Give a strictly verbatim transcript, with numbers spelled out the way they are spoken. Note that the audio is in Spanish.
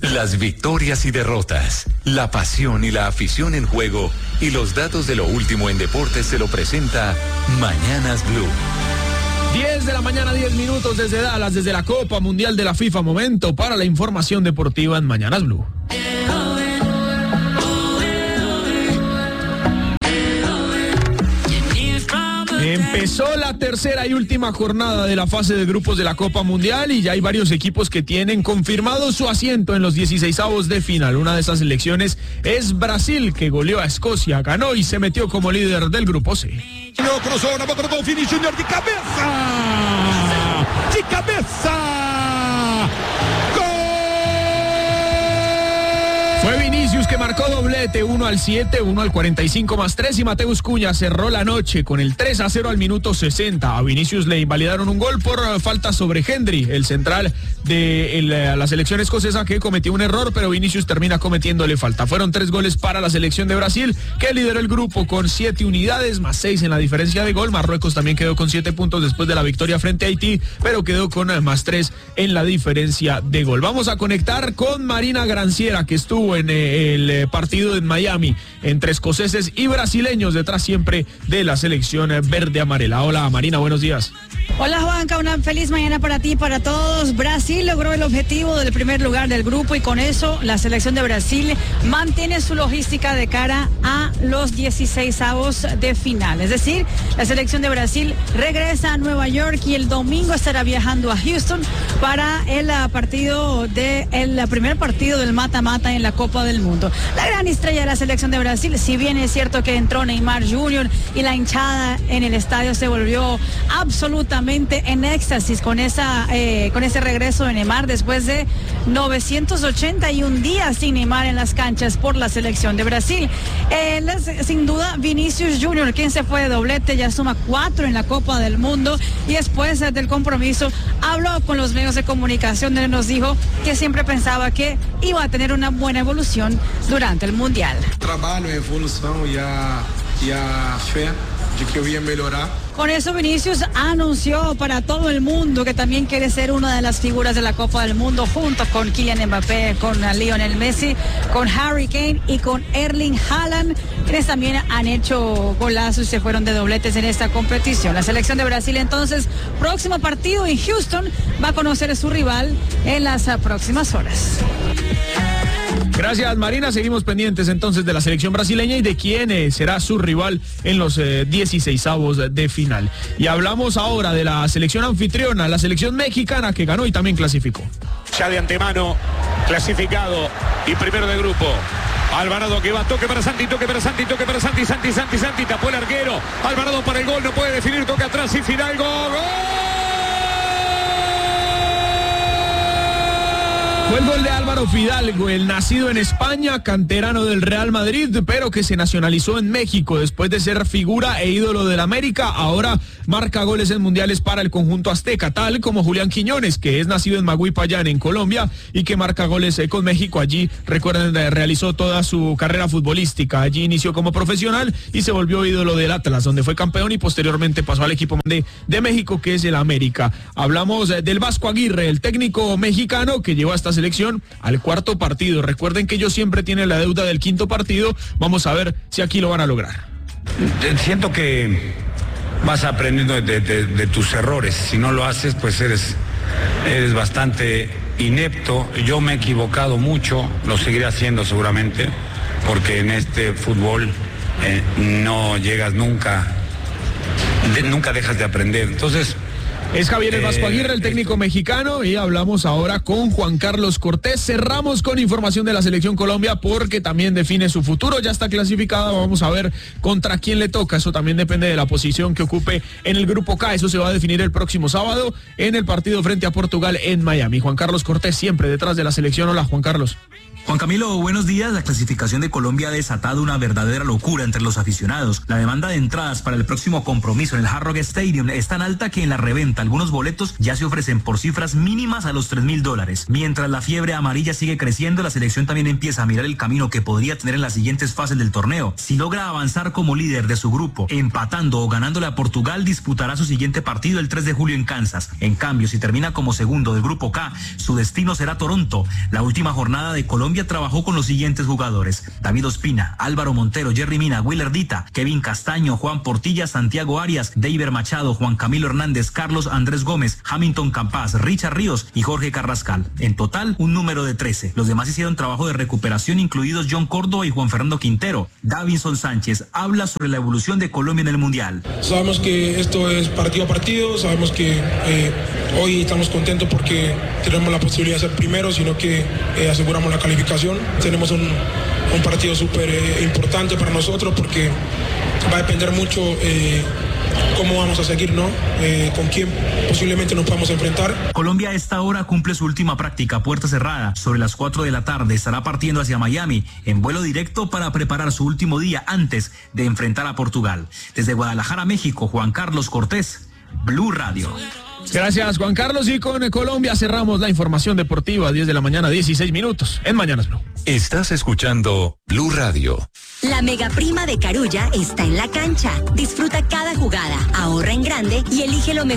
Las victorias y derrotas, la pasión y la afición en juego y los datos de lo último en deportes se lo presenta Mañanas Blue. diez de la mañana, diez minutos desde Dallas, desde la Copa Mundial de la FIFA. Momento para la información deportiva en Mañanas Blue. Empezó la tercera y última jornada de la fase de grupos de la Copa Mundial y ya hay varios equipos que tienen confirmado su asiento en los dieciseisavos de final. Una de esas selecciones es Brasil, que goleó a Escocia, ganó y se metió como líder del grupo C. No, cruzó, una boca de Vini Júnior de cabeza. De cabeza. Fue Vinicius que marcó doblete, uno al siete, uno al cuarenta y cinco más tres, y Mateus Cunha cerró la noche con el tres a cero al minuto sesenta. A Vinicius le invalidaron un gol por falta sobre Henry, el central de el, la selección escocesa, que cometió un error, pero Vinicius termina cometiéndole falta. Fueron tres goles para la selección de Brasil, que lideró el grupo con siete unidades, más seis en la diferencia de gol. Marruecos también quedó con siete puntos después de la victoria frente a Haití, pero quedó con más tres en la diferencia de gol. Vamos a conectar con Marina Granciera, que estuvo en el partido en Miami entre escoceses y brasileños, detrás siempre de la selección verde amarela. Hola Marina, buenos días. Hola Juanca, una feliz mañana para ti y para todos. Brasil logró el objetivo del primer lugar del grupo y con eso la selección de Brasil mantiene su logística de cara a los dieciseisavos de final. Es decir, la selección de Brasil regresa a Nueva York y el domingo estará viajando a Houston para el partido de el primer partido del mata-mata en la Copa del Mundo. La gran estrella de la selección de Brasil, si bien es cierto que entró Neymar junior y la hinchada en el estadio se volvió absolutamente en éxtasis con esa eh, con ese regreso de Neymar después de novecientos ochenta y un días sin Neymar en las canchas por la selección de Brasil. Eh, les, sin duda Vinicius junior, quien se fue de doblete, ya suma cuatro en la Copa del Mundo y después eh, del compromiso habló con los medios de comunicación donde nos dijo que siempre pensaba que iba a tener una buena evolución durante el Mundial. Trabajo, evolución y a, y a fe de que yo iba a mejorar. Con eso Vinicius anunció para todo el mundo que también quiere ser una de las figuras de la Copa del Mundo junto con Kylian Mbappé, con Lionel Messi, con Harry Kane y con Erling Haaland, quienes también han hecho golazos y se fueron de dobletes en esta competición. La selección de Brasil entonces, próximo partido en Houston, va a conocer a su rival en las próximas horas. Gracias Marina, seguimos pendientes entonces de la selección brasileña y de quién eh, será su rival en los eh, dieciseisavos de final. Y hablamos ahora de la selección anfitriona, la selección mexicana, que ganó y también clasificó. Ya de antemano clasificado y primero de grupo. Alvarado que va, toque para Santi, toque para Santi, toque para Santi, Santi, Santi, Santi, tapó el arquero. Alvarado para el gol, no puede definir, toque atrás y Fidalgo. ¡Gol! Fue el gol de Álvaro Fidalgo, el nacido en España, canterano del Real Madrid, pero que se nacionalizó en México después de ser figura e ídolo del América. Ahora marca goles en mundiales para el conjunto azteca, tal como Julián Quiñones, que es nacido en Maguipayán, en Colombia, y que marca goles con México. Allí, recuerden, realizó toda su carrera futbolística. Allí inició como profesional y se volvió ídolo del Atlas, donde fue campeón y posteriormente pasó al equipo de, de México, que es el América. Hablamos del Vasco Aguirre, el técnico mexicano que llevó a esta selección al cuarto partido. Recuerden que ellos siempre tienen la deuda del quinto partido. Vamos a ver si aquí lo van a lograr. Siento que vas aprendiendo de, de, de tus errores. Si no lo haces, pues eres, eres bastante inepto. Yo me he equivocado mucho, lo seguiré haciendo seguramente, porque en este fútbol eh, no llegas nunca, de, nunca dejas de aprender. Entonces, es Javier el Vasco Aguirre, el técnico mexicano, y hablamos ahora con Juan Carlos Cortés. Cerramos con información de la selección Colombia porque también define su futuro, ya está clasificada. Vamos a ver contra quién le toca, eso también depende de la posición que ocupe en el grupo K. Eso se va a definir el próximo sábado en el partido frente a Portugal en Miami. Juan Carlos Cortés siempre detrás de la selección. Hola Juan Carlos. Juan Camilo, buenos días. La clasificación de Colombia ha desatado una verdadera locura entre los aficionados. La demanda de entradas para el próximo compromiso en el Hard Rock Stadium es tan alta que en la reventa venta. Algunos boletos ya se ofrecen por cifras mínimas a los tres mil dólares. Mientras la fiebre amarilla sigue creciendo, la selección también empieza a mirar el camino que podría tener en las siguientes fases del torneo. Si logra avanzar como líder de su grupo, empatando o ganándole a Portugal, disputará su siguiente partido el tres de julio en Kansas. En cambio, si termina como segundo del grupo K, su destino será Toronto. La última jornada de Colombia trabajó con los siguientes jugadores: David Ospina, Álvaro Montero, Jerry Mina, Willer Dita, Kevin Castaño, Juan Portilla, Santiago Arias, Deiber Machado, Juan Camilo Hernández, Carlos Andrés Gómez, Hamilton Campas, Richard Ríos y Jorge Carrascal. En total, un número de trece. Los demás hicieron trabajo de recuperación, incluidos John Córdoba y Juan Fernando Quintero. Davinson Sánchez habla sobre la evolución de Colombia en el Mundial. Sabemos que esto es partido a partido, sabemos que eh, hoy estamos contentos porque tenemos la posibilidad de ser primeros, sino que eh, aseguramos la calificación. Tenemos un, un partido súper eh, importante para nosotros porque va a depender mucho eh, cómo vamos a seguir, ¿no? Eh, con quién posiblemente nos podamos enfrentar. Colombia a esta hora cumple su última práctica a puerta cerrada. Sobre las cuatro de la tarde estará partiendo hacia Miami en vuelo directo para preparar su último día antes de enfrentar a Portugal. Desde Guadalajara, México, Juan Carlos Cortés, Blue Radio. Gracias, Juan Carlos. Y con Colombia cerramos la información deportiva, diez de la mañana, dieciséis minutos, en Mañanas Blue. Estás escuchando Blue Radio. La mega prima de Carulla está en la cancha. Disfruta cada jugada, ahorra en grande y elige lo mejor.